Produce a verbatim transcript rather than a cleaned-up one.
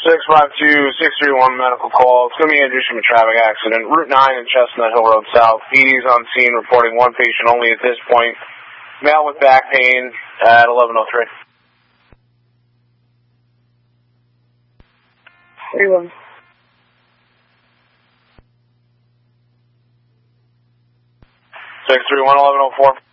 six five two, six three one medical call. It's going to be induced from a traffic accident. Route nine and Chestnut Hill Road South. P D's on scene reporting one patient only at this point. Male with back pain at eleven oh three. three one. six three one, eleven oh four.